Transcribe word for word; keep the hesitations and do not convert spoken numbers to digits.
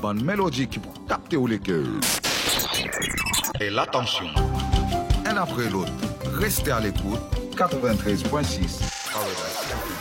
bande mélodique qui pour capter ou les cœurs. Et l'attention. Un après l'autre, restez à l'écoute. quatre-vingt-treize point six.